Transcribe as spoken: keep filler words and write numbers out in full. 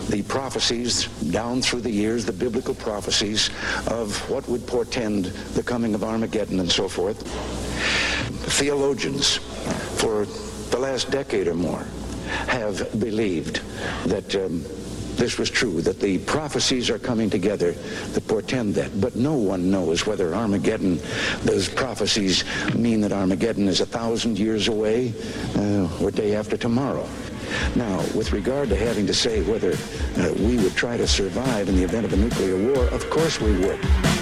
the prophecies down through the years, the biblical prophecies of what would portend the coming of Armageddon and so forth. Theologians for the last decade or more have believed that um, this was true, that the prophecies are coming together that portend that. But no one knows whether Armageddon, those prophecies mean that Armageddon is a thousand years away uh, or day after tomorrow. Now, with regard to having to say whether uh, we would try to survive in the event of a nuclear war, of course we would.